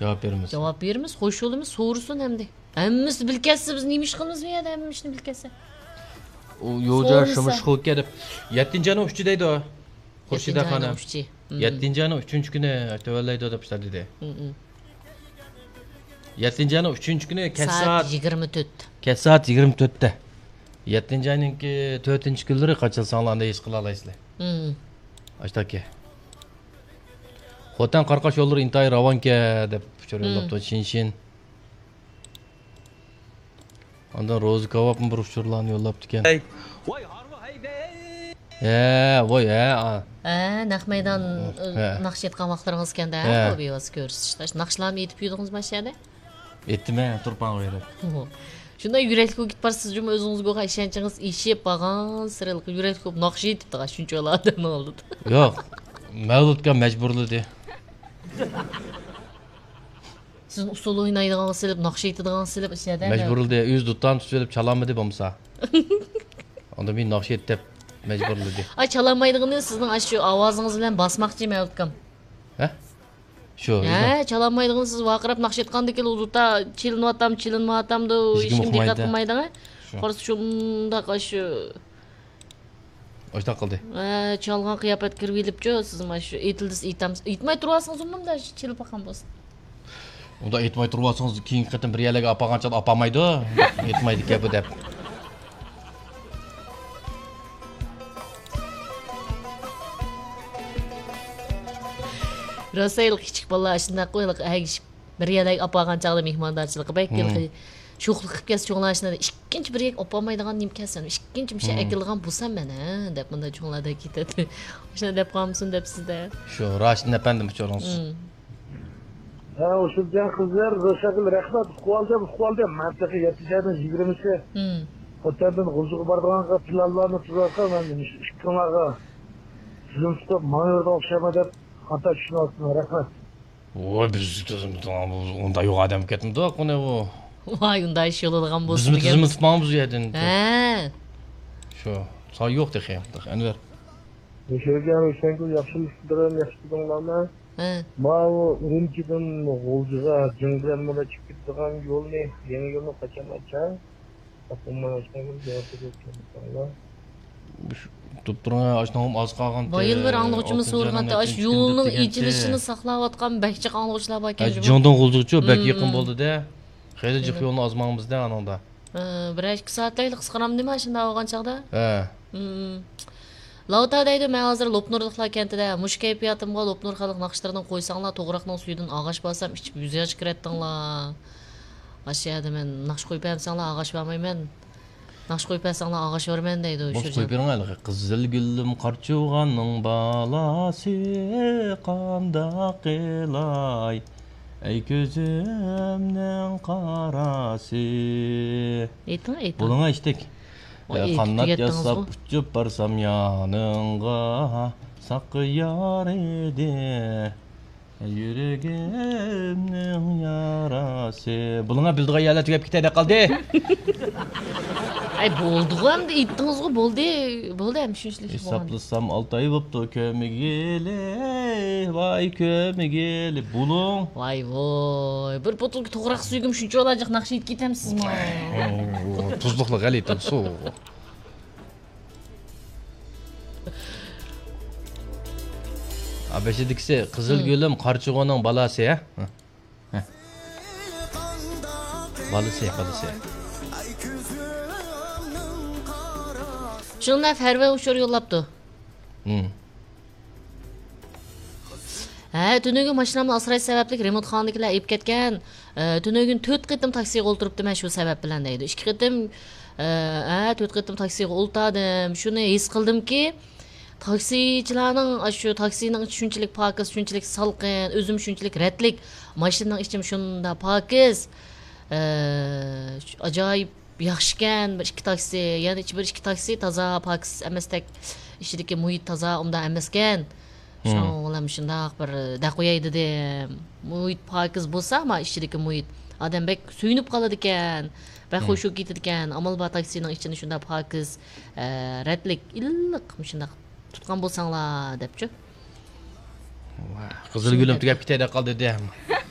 Cevap verimiz. Cevap berimiz, hoş yolumuz sorusun hem de. Hemmimiz bilkesi biz neymiş kılımız mı ya da hemmişini bilkesi. O yolca şamış xo'p kelib 7-ayning 3 deydi o. Xurshida xonim. 7-ayning 3-kuni tavallaydi debishlar dedi. 7-ayning 3-kuni Saat 24. Kech soat 24da. 7-ayning 4-kunlari qachonsanglarni his qila olasizlar. Ashtaki. Xotan qarqash yo'llari intay ravonka deb uchirlabdi Shinshin. Ondan ro'zi kavobni bir uchurlarni yo'llabdi ekan. Voy harva hayde. Voy Naq maydon naqsh etgan vaqtlaringiz kanda, bu bevas ko'rsatishlar. Naqshlarni etib yurdingiz mashada? Etdimi, turpan qo'yib. Shunda yurakli ko'p ketparsiz jum o'zingizga ishonchingiz ishib qolgan, sirliq yurak ko'p naqsh etibdi, shuncha odam oldi. Yo'q, Mavludga majburladi. Siz usul o'ynaydigan silib, naqsh etadigan silib ishada. Majburladi, o'z dutdan tutib chalamadi bo'lmasa. Onda men naqsh etib majburladi. Ay chalamaydig'ini sizning shu ovozingiz bilan bosmoqchi Mavludkam. Shu. Chalamaydig'ini siz vaqirab naqsh etgandek o'zida chilinmatamda hech kim diqqat qilmaydi. Qarshi shunda shu Oshda qildi. Chalgan qiyofat kirib elibchi, siz mana shu etildis etmay turasınız umumda chilib qolgan bo'lsin. Unda etmay turasınız keyingi qatim bir yerlarga apagancha apamaydi, etmaydi ki bu deb. Rasayl kichik bolalar shunday qo'yliq agishib bir yerlarga apagan chaqda mehmondorchilik qilib sho'xlik qilib kelsa cho'nglarishni ikkinchi bir yak opamaydigan nimkasan ikkinchi misha akilgan bo'lsam mana deb bunda cho'nglarda ketadi. O'shani deb qolmisin deb sizda. Shu Rashid apandim cho'rongsiz. O'sha qizlar Roshakil rahmat quvvaldi mantiqi 7-ayning 20si. O'tadan g'uzuq bordiganga planlarni tuzarqa men ishqonaga sizin tutib mayorda o'xshama deb xato tushunasizlar rahmat. Voy biz unda yo'q odam ketmidi qani u. Voy unday ish yo'ladigan bo'lsin degan. Bizimiz tutmamiz u yerdan. Shu, soy yo'q degan. Anvar. O'shaga o'shanku yaxshiliklarni Mau rinchidan g'oljiga jingdan mana chiqib ketgan yo'lni, yangi yo'lni qachon ochar? Tutturgan aşnağım az qalğan. Bayıl bir anlıqçımız so'rganda aş yo'lning ichilishini saqlayotgan bakchi anlıqchilar bor ekan. Jondan g'oljiqchi bak yaqin bo'ldi-da. Xeyli jiq yo'lni ozmamizda ananda. 1-2 soatlik qisqaram nima shunda olgan chaqda? Lauta deydi, men hozir Lopnurliklar kentida mush kayfiyatimga Lopnur xalq naqshlardan qo'ysanglar, to'g'raqning suyidan og'ash bosam, ichib yuzga chiqaratdinglar. Ashiyada men naqsh qo'yib bersamlar, og'ash bermayman. Naqsh qo'yib bersanglar, og'ash bermayman deydi o'sha. Qo'yib beringlar, qizil gullim qarchug'anning balasi qandaq qilay. Ey ko'zimning qarasi. Ayting. Bulunga ishtik. Qannat yasab uçup barsam yanınga sakıyar edi yüreğimnin yarası. Bulunga bildiği yerler tügep gitede kaldı. Ay boldu hem de ittiniz o boldu hem şunçlik. Hesaplısam 6 ay boptu kömegeli vay kömegeli bulun. Vay bir botulki toğraq suygum şunça olacak naqşı et ketemsiz mi? Tuzluqla galitam su. Abeşedikse Kızıl Gölüm Qarchug'oning balasi ya. Balasi. Şunda Ferve uçur yollaptı. Tünögün maşinamni asrash sababli remontxonaliklar ep ketgan. Tünögün 4 qitim taksiga o'ltiribdi men shu sabab bilan deydi. 2 qitim 4 qitim taksiga o'ltirdim. Shuni his qildimki, taksichilarning shu taksining shunchalik pokiz, shunchalik salqin, o'zim shunchalik ratlik, mashinaning ichim shunda pokiz. Ajoyib yaxshikan bir 2 taksi, ya'ni bir 2 taksi toza pokiz emasdek, ichidagi muhit toza unda emaskan. Şunlam şundaq bir da qo'yay dedim. Muhit pokiz bo'lsa, ama ichidagi muhit odam bek suyunib qoladi ekan. Va xush ketadi ekan. Amal ba taksining ichini shunda pokiz, ratlik, illiq shundaq tutgan bo'lsanglar debchi. Qizil Gulum tugab ketadi qoldi deyapman.